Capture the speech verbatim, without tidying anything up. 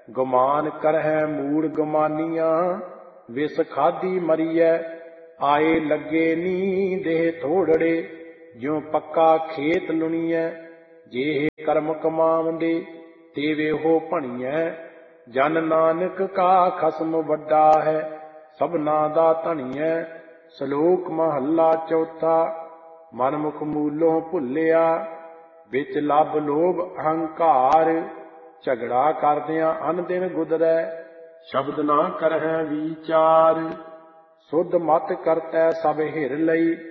ਗੁਮਾਨ ਕਰਹਿ ਮੂੜ ਗੁਮਾਨੀਆਂ। ਵਿਸ ਖਾਧੀ ਮਰੀਐ ਆਏ ਲੱਗੇ ਨੀ ਦੇਹ ਥੋੜੜੇ। ਜਿਉ ਪੱਕਾ ਖੇਤ ਲੁਣੀਐ ਜਿਹੇ ਕਰਮ ਕਮਾਵੰਦੇ ਤੇਵੇ ਹੋ ਭਣੀਐ। ਜਨ ਨਾਨਕ ਕਾ ਖਸਮ ਵੱਡਾ ਹੈ ਸਭਨਾ ਦਾ ਧਣੀਐ। ਸਲੋਕ ਮਹੱਲਾ ਚੌਥਾ। ਮਨਮੁਖ ਮੂਲੋਂ ਭੁੱਲਿਆ ਵਿੱਚ ਲੱਭ ਲੋਭ ਅਹੰਕਾਰ। ਝਗੜਾ ਕਰਦਿਆਂ ਅਨ ਦਿਨ ਗੁਦਰੈ ਸ਼ਬਦ ਨਾ ਕਰਹਿ ਵਿਚਾਰ। ਸੁਧ ਮਤ ਕਰਤੈ ਸਭ ਹਿਰ ਲਈ